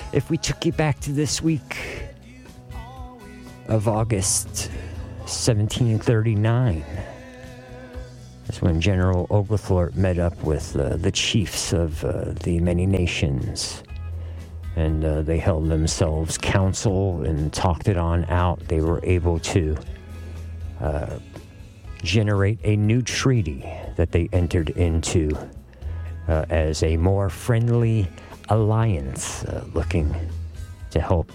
If we took you back to this week of August 1739, that's when General Oglethorpe met up with the chiefs of the many nations. And they held themselves council and talked it on out. They were able to generate a new treaty that they entered into as a more friendly alliance, looking to help.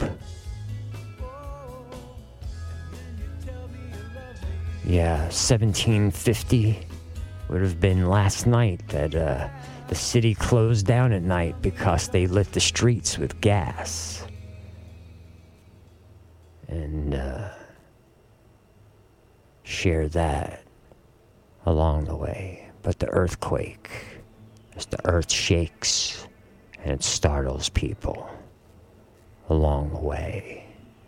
Yeah, 1750 would have been last night that the city closed down at night because they lit the streets with gas. And share that along the way. But the earthquake, as the earth shakes and it startles people along the way.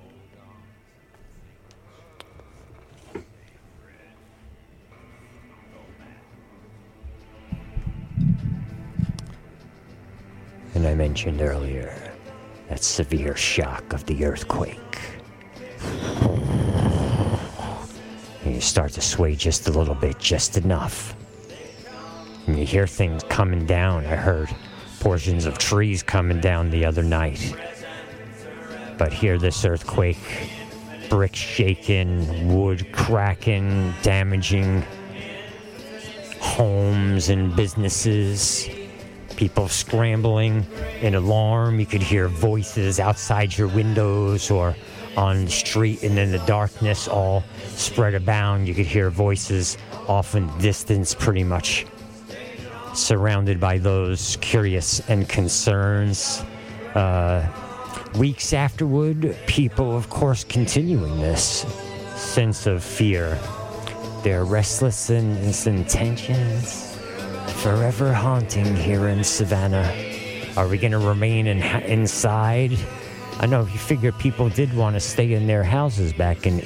And I mentioned earlier that severe shock of the earthquake. And you start to sway just a little bit, just enough. And you hear things coming down. I heard portions of trees coming down the other night. But hear this earthquake, bricks shaking, wood cracking, damaging homes and businesses. People scrambling, an alarm. You could hear voices outside your windows or on the street, and in the darkness, all spread abound. You could hear voices off in the distance, pretty much surrounded by those curious and concerns. Weeks afterward, people, of course, continuing this sense of fear. Their restless and intentions forever haunting here in Savannah. Are we going to remain inside? I know you figure people did want to stay in their houses back in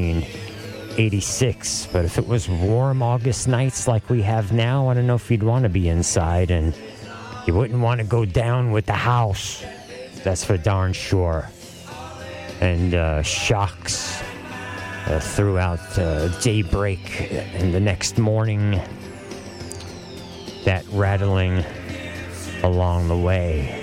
1886, but if it was warm August nights like we have now, I don't know if you'd want to be inside, and you wouldn't want to go down with the house. That's for darn sure. And shocks throughout daybreak and the next morning. That rattling along the way.